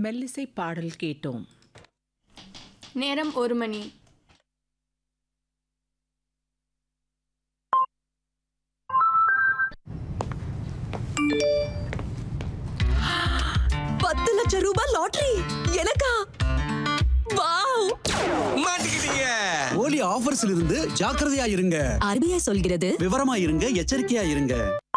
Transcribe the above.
மெல்லிசை பாடல் கேட்டோம். நேரம் 1 மணி. ரூபாய் லாட்டரி எனக்கா? வாவ்! மாட்டிக்கிட்டீங்க. போலி ஆஃபர்ஸ்ல இருந்து ஜாக்கிரதையா இருங்க. RBI சொல்கிறது விவரமா இருங்க, எச்சரிக்கையா இருங்க.